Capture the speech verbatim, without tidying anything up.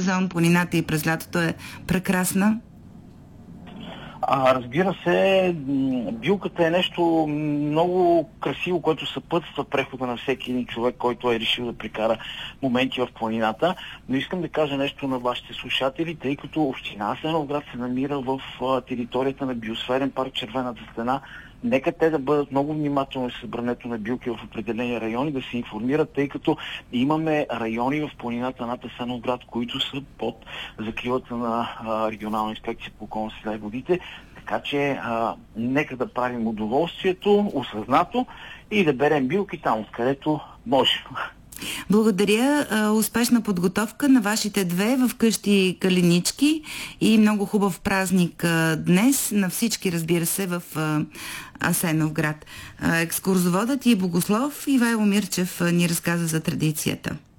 сезон, планината и през лятото е прекрасна? А, разбира се, билката е нещо много красиво, което съпътства прехода на всеки един човек, който е решил да прекара моменти в планината. Но искам да кажа нещо на вашите слушатели, тъй като община Асеновград се намира в а, територията на биосферен парк Червената стена. Нека те да бъдат много внимателни с събрането на билки в определени райони, да се информират, тъй като имаме райони в планината над Асеновград, които са под закрилата на а, регионална инспекция по околна среда и водите. Така че а, нека да правим удоволствието, осъзнато и да берем билки там, откъдето можем. Благодаря. Успешна подготовка на вашите две в къщи каленички и много хубав празник днес на всички, разбира се, в Асеновград. Екскурзоводът и богослов Ивайло Мирчев ни разказа за традицията.